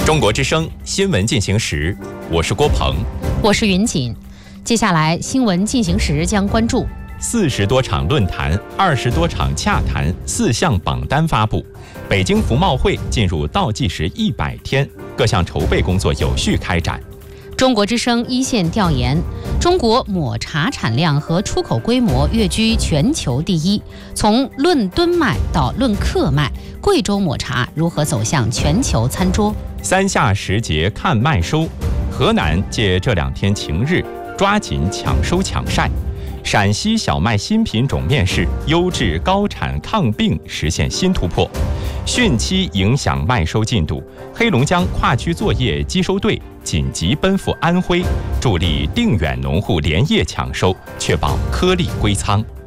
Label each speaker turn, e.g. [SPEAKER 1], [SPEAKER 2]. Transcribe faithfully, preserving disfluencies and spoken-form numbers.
[SPEAKER 1] 中国之声新闻进行时，我是郭鹏，
[SPEAKER 2] 我是云锦。接下来新闻进行时将关注
[SPEAKER 1] 四十多场论坛、二十多场洽谈，四项榜单发布。北京服贸会进入倒计时一百天，各项筹备工作有序开展。
[SPEAKER 2] 中国之声一线调研：中国抹茶产量和出口规模跃居全球第一。从论吨卖到论克卖，贵州抹茶如何走向全球餐桌？
[SPEAKER 1] 三下时节看麦收，河南借这两天晴日，抓紧抢收抢晒。陕西小麦新品种面世，优质高产抗病实现新突破。汛期影响麦收进度，黑龙江跨区作业机收队紧急奔赴安徽，助力定远农户连夜抢收，确保颗粒归仓。